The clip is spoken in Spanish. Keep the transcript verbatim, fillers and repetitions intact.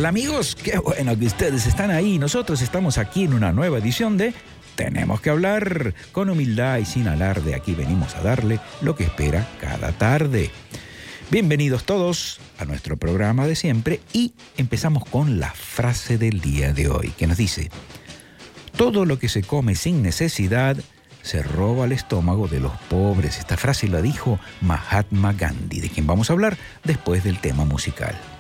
tal, amigos? Qué bueno que ustedes están ahí. Nosotros estamos aquí en una nueva edición de Tenemos que hablar. Con humildad y sin alarde, aquí venimos a darle lo que espera cada tarde. Bienvenidos todos a nuestro programa de siempre y empezamos con la frase del día de hoy, que nos dice: todo lo que se come sin necesidad se roba el estómago de los pobres. Esta frase la dijo Mahatma Gandhi, de quien vamos a hablar después del tema musical.